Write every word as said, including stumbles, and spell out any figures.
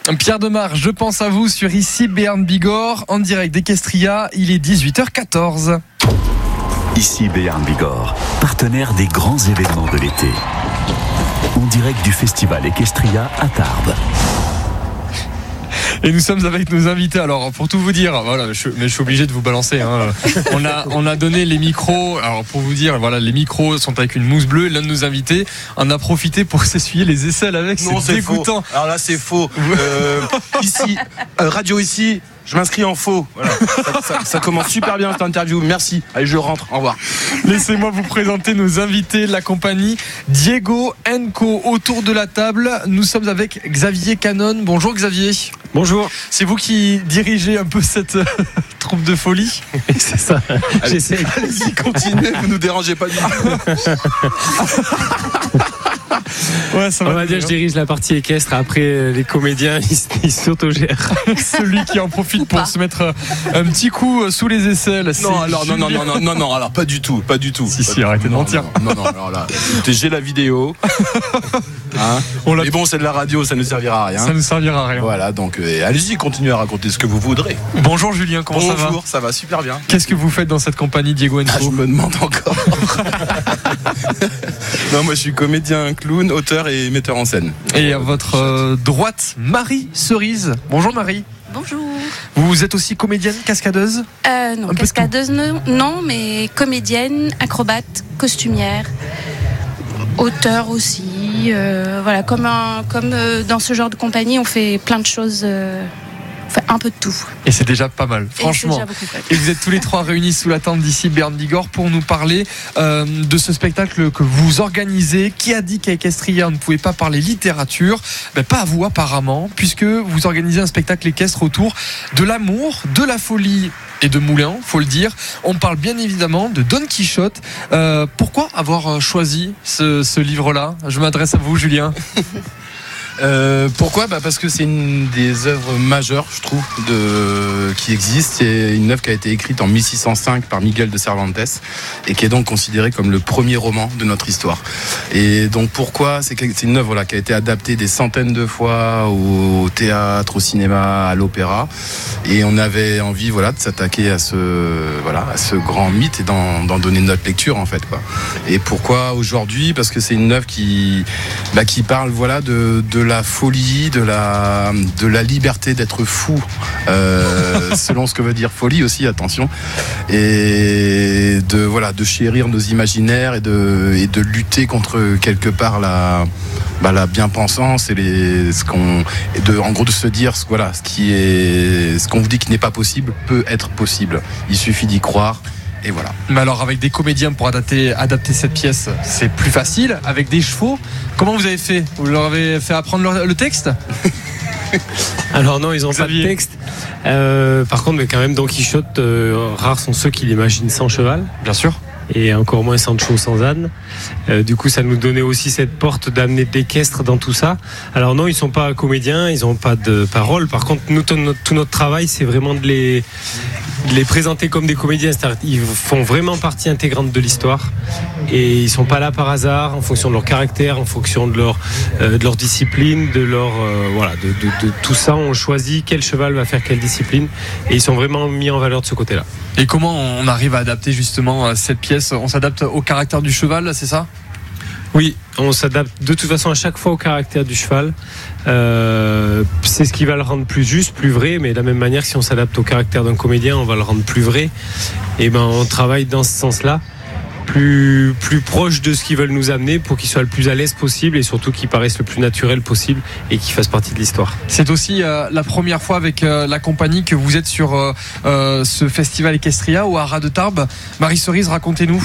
Pierre Demar, je pense à vous sur ici Béarn Bigorre, en direct d'Equestria, il est dix-huit heures quatorze. Ici Béarn Bigorre, partenaire des grands événements de l'été. En direct du festival Equestria à Tarbes. Et nous sommes avec nos invités. Alors, pour tout vous dire, voilà, je, mais je suis obligé de vous balancer. Hein. On a, on a donné les micros. Alors, pour vous dire, voilà, les micros sont avec une mousse bleue. L'un de nos invités en a profité pour s'essuyer les aisselles avec. Non, c'est, c'est dégoûtant. Faux. Alors là, c'est faux. Euh, ici, euh, radio ici. Je m'inscris en faux. Voilà. Ça, ça, ça commence super bien cette interview. Merci. Allez, je rentre. Au revoir. Laissez-moi vous présenter nos invités, la compagnie Diego and Co. Autour de la table, nous sommes avec Xavier Canon. Bonjour Xavier. Bonjour. C'est vous qui dirigez un peu cette euh, troupe de folie. C'est ça. Allez, J'essaie. Allez-y, continuez. Vous nous dérangez pas du tout. Ouais, ça va. On va dire, je dirige la partie équestre. Après, les comédiens, ils, ils s'autogèrent. Celui qui en profite pour se mettre un petit coup sous les aisselles. Non, alors non, non, non, non, non, non, alors pas du tout, pas du tout. Si, pas si, arrêtez de mentir. Non, non, non, alors là, écoutez, j'ai la vidéo. Hein On l'a... Mais bon, c'est de la radio, ça ne servira à rien. Ça ne servira à rien. Voilà, donc euh, allez-y, continuez à raconter ce que vous voudrez. Bonjour Julien, comment Bonjour, ça va ? Bonjour, ça va super bien. Qu'est-ce que vous faites dans cette compagnie Diego and Co ? Ah, je me demande encore. Non, moi je suis comédien, clown, auteur et metteur en scène. Et à votre euh, droite, Marie Cerise. Bonjour Marie. Bonjour. Vous êtes aussi comédienne, cascadeuse ? euh, Non, Un peu cascadeuse non, non, mais comédienne, acrobate, costumière, auteur aussi. Euh, voilà, comme, un, comme euh, dans ce genre de compagnie, on fait plein de choses. Euh, on fait un peu de tout. Et c'est déjà pas mal, franchement. Et, c'est déjà beaucoup, et vous êtes tous les trois réunis sous la tente d'ici Béarn Bigorre pour nous parler euh, de ce spectacle que vous organisez. Qui a dit qu'à Equestria on ne pouvait pas parler littérature ? Ben, pas à vous apparemment, puisque vous organisez un spectacle équestre autour de l'amour, de la folie et de Moulin, faut le dire. On parle bien évidemment de Don Quichotte. Euh, pourquoi avoir choisi ce, ce livre-là ? Je m'adresse à vous, Julien. Euh, pourquoi ? Bah parce que c'est une des œuvres majeures, je trouve, de, qui existe. C'est une œuvre qui a été écrite en mille six cent cinq par Miguel de Cervantes et qui est donc considérée comme le premier roman de notre histoire. Et donc pourquoi ? C'est, c'est une œuvre là, qui a été adaptée des centaines de fois au théâtre, au cinéma, à l'opéra. Et on avait envie voilà, de s'attaquer à ce, voilà, à ce grand mythe et d'en, d'en donner notre lecture en fait, quoi. Et pourquoi aujourd'hui ? Parce que c'est une œuvre qui, bah, qui parle voilà, de, de la folie, de la, de la liberté d'être fou, euh, selon ce que veut dire folie aussi, attention, et de, voilà, de chérir nos imaginaires et de, et de lutter contre quelque part la, bah, la bien-pensance et les, ce qu'on, et de, en gros de se dire voilà, ce, qui est, ce qu'on vous dit qui n'est pas possible peut être possible. Il suffit d'y croire. Et voilà. Mais alors avec des comédiens pour adapter, adapter cette pièce, c'est plus facile. Avec des chevaux, comment vous avez fait ? Vous leur avez fait apprendre le, le texte ? Alors non, ils n'ont pas de texte. Euh, par contre, mais quand même, Don Quichotte, euh, rares sont ceux qui l'imaginent sans cheval. Bien sûr. Et encore moins Sancho sans âne. Euh, du coup, ça nous donnait aussi cette porte d'amener de l'équestre dans tout ça. Alors non, ils sont pas comédiens, ils n'ont pas de parole. Par contre, nous, tout notre, tout notre travail, c'est vraiment de les, de les présenter comme des comédiens. C'est-à-dire, ils font vraiment partie intégrante de l'histoire. Et ils sont pas là par hasard, en fonction de leur caractère, en fonction de leur, euh, de leur discipline, de leur, euh, voilà, de, de, de tout ça. On choisit quel cheval va faire quelle discipline. Et ils sont vraiment mis en valeur de ce côté-là. Et comment on arrive à adapter justement cette pièce ? On s'adapte au caractère du cheval, c'est ça ? Oui, on s'adapte de toute façon à chaque fois au caractère du cheval. Euh, c'est ce qui va le rendre plus juste, plus vrai. Mais de la même manière, si on s'adapte au caractère d'un comédien, on va le rendre plus vrai. Et ben, on travaille dans ce sens-là, plus plus proche de ce qu'ils veulent nous amener pour qu'ils soient le plus à l'aise possible et surtout qu'ils paraissent le plus naturel possible et qu'ils fassent partie de l'histoire. C'est aussi euh, la première fois avec euh, la compagnie que vous êtes sur euh, euh, ce festival Equestria au Haras de Tarbes. Marie Cerise, racontez-nous.